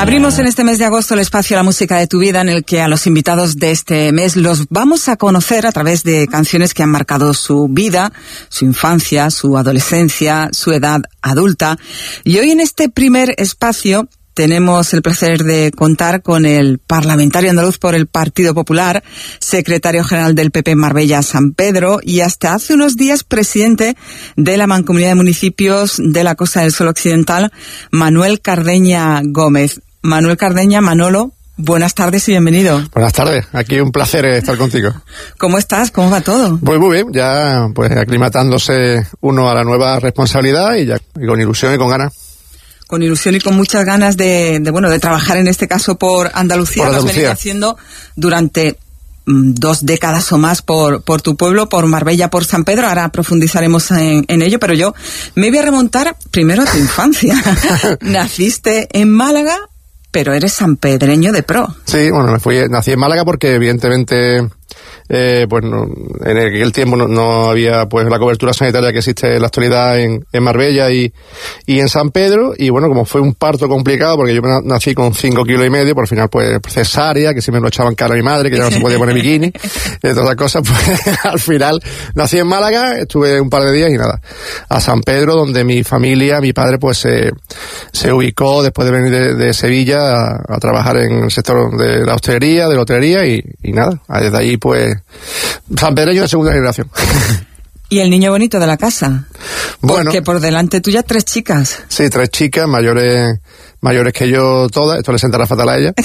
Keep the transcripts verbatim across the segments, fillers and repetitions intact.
Abrimos en este mes de agosto el espacio La Música de tu Vida, en el que a los invitados de este mes los vamos a conocer a través de canciones que han marcado su vida, su infancia, su adolescencia, su edad adulta. Y hoy en este primer espacio tenemos el placer de contar con el parlamentario andaluz por el Partido Popular, secretario general del P P en Marbella-San Pedro y hasta hace unos días presidente de la Mancomunidad de Municipios de la Costa del Sol Occidental, Manuel Cardeña Gómez. Manuel Cardeña, Manolo, buenas tardes y bienvenido. Buenas tardes, aquí un placer estar contigo. ¿Cómo estás? ¿Cómo va todo? Pues muy bien, ya pues aclimatándose uno a la nueva responsabilidad y ya y con ilusión y con ganas. Con ilusión y con muchas ganas de, de bueno de trabajar en este caso por Andalucía. Por Andalucía. Lo has venido haciendo durante mm, dos décadas o más por, por tu pueblo, por Marbella, por San Pedro. Ahora profundizaremos en, en ello, pero yo me voy a remontar primero a tu infancia. Naciste en Málaga, pero eres sanpedreño de pro. Sí, bueno, me fui, nací en Málaga porque evidentemente eh, pues no, en aquel tiempo no, no había pues la cobertura sanitaria que existe en la actualidad en, en Marbella y, y en San Pedro, y bueno, como fue un parto complicado porque yo nací con cinco kilos y medio, por el final pues cesárea, que siempre me lo echaban cara a mi madre, que ya no se podía poner bikini, y todas las cosas, pues al final nací en Málaga, estuve un par de días y nada, a San Pedro, donde mi familia, mi padre pues se, se ubicó después de venir de, de Sevilla a, a trabajar en el sector de la hostelería, de la hotelería y, y nada, desde allí pues sanpedreño de segunda generación. ¿Y el niño bonito de la casa? Bueno. Porque por delante tuya tres chicas. Sí, tres chicas, mayores mayores que yo todas, esto le sentará fatal a ella.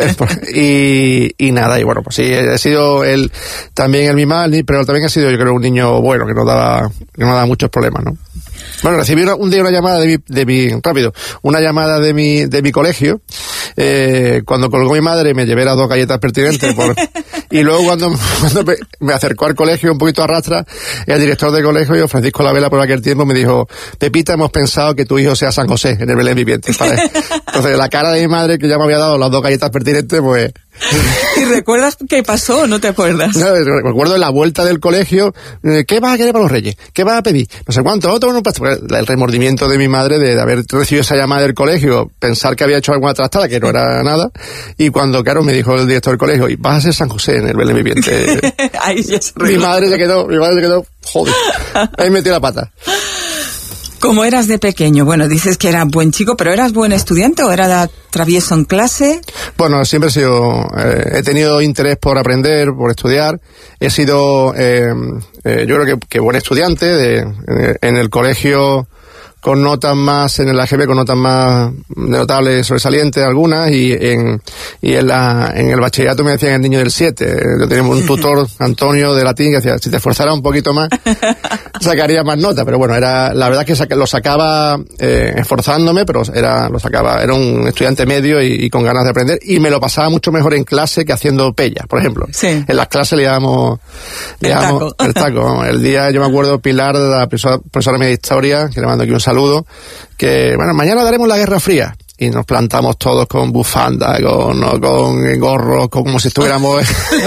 y, y nada, y bueno, pues sí, he sido él también el mimado, pero también ha sido yo creo un niño bueno, que no daba, que no daba muchos problemas, ¿no? Bueno, recibí una, un día una llamada de mi, de mi, rápido, una llamada de mi, de mi colegio, eh, cuando colgó mi madre me llevé las dos galletas pertinentes por, y luego cuando, cuando me, me acercó al colegio un poquito a rastra, el director del colegio, Francisco Lavela, por aquel tiempo me dijo: Pepita, hemos pensado que tu hijo sea San José en el Belén viviente, ¿sabes? Entonces la cara de mi madre, que ya me había dado las dos galletas pertinentes, pues... ¿Y recuerdas qué pasó o no te acuerdas? No, recuerdo en la vuelta del colegio, ¿qué vas a querer para los Reyes? ¿Qué vas a pedir? No sé cuánto, otro, no, el remordimiento de mi madre de haber recibido esa llamada del colegio, pensar que había hecho alguna trastada, que no era nada, y cuando, claro, me dijo el director del colegio, y vas a ser San José en el Belén viviente. Ahí ya se mi madre se quedó, mi madre se quedó, joder, ahí metió la pata. ¿Cómo eras de pequeño? Bueno, dices que eras buen chico, pero ¿eras buen estudiante o eras travieso en clase? Bueno, siempre he sido, eh, he tenido interés por aprender, por estudiar. He sido, eh, eh, yo creo que, que buen estudiante de, de, en el colegio, con notas más, en el A G B con notas más notables, sobresalientes algunas, y en y en la en el bachillerato me decían el niño del siete. Yo tenía un tutor, Antonio, de latín, que decía, si te esforzaras un poquito más, sacaría más notas. Pero bueno, era la verdad que saca, lo sacaba eh, esforzándome, pero era lo sacaba era un estudiante medio y, y con ganas de aprender, y me lo pasaba mucho mejor en clase que haciendo pellas, por ejemplo. Sí. En las clases le llamamos, le el llamamos taco. el taco. Vamos. El día, yo me acuerdo, Pilar, la profesora, profesora mía de historia, que le mando aquí un saludo, que bueno, mañana daremos la Guerra Fría, y nos plantamos todos con bufanda, con, no, con gorros, como si estuviéramos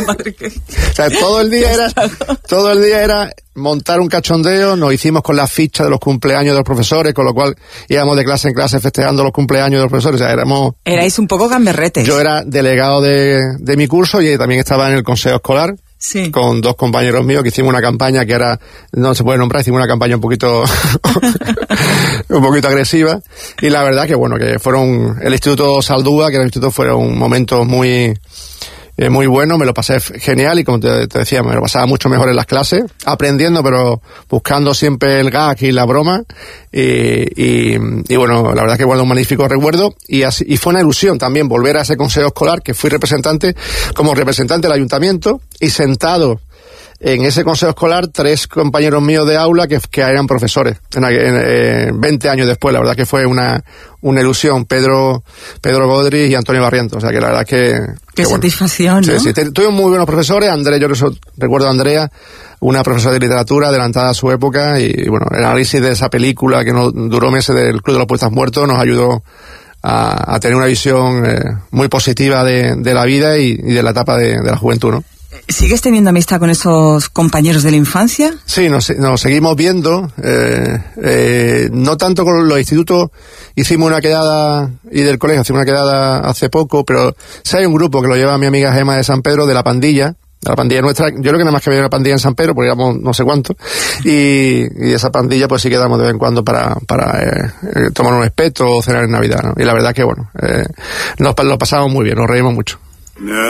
o sea, todo el día era todo el día era montar un cachondeo. Nos hicimos con las fichas de los cumpleaños de los profesores, con lo cual íbamos de clase en clase festejando los cumpleaños de los profesores. O sea, éramos... Erais un poco gamberretes. Yo era delegado de, de mi curso y también estaba en el consejo escolar. Sí. Con dos compañeros míos que hicimos una campaña que era, no se puede nombrar, hicimos una campaña un poquito un poquito agresiva, y la verdad que bueno, que fueron el Instituto Saldúa, que era el instituto, fueron momentos muy eh, muy buenos, me lo pasé genial, y como te, te decía, me lo pasaba mucho mejor en las clases, aprendiendo pero buscando siempre el gag y la broma, y, y, y bueno, la verdad que guardo un magnífico recuerdo, y, así, y fue una ilusión también volver a ese consejo escolar, que fui representante, como representante del ayuntamiento, y sentado en ese consejo escolar tres compañeros míos de aula que, que eran profesores, en, en, en veinte años después. La verdad que fue una, una ilusión, Pedro Pedro Godri y Antonio Barrientos, o sea que la verdad que... Qué que satisfacción, bueno. ¿no? Sí, sí, tuvimos muy buenos profesores. Andrea, yo recuerdo a Andrea, una profesora de literatura adelantada a su época, y bueno, el análisis de esa película que no duró meses, del Club de los Poetas Muertos, nos ayudó a, a tener una visión eh, muy positiva de, de la vida y, y de la etapa de, de la juventud, ¿no? ¿Sigues teniendo amistad con esos compañeros de la infancia? Sí, nos, nos seguimos viendo, eh, eh, no tanto con los institutos, hicimos una quedada, y del colegio hicimos una quedada hace poco, pero sí hay un grupo que lo lleva mi amiga Gemma de San Pedro, de la pandilla, de la pandilla nuestra. Yo creo que nada más que había una pandilla en San Pedro, porque éramos no sé cuánto, y, y esa pandilla pues sí quedamos de vez en cuando para, para eh, eh, tomar un espeto o cenar en Navidad, ¿no? Y la verdad que bueno, eh, nos lo pasamos muy bien, nos reímos mucho.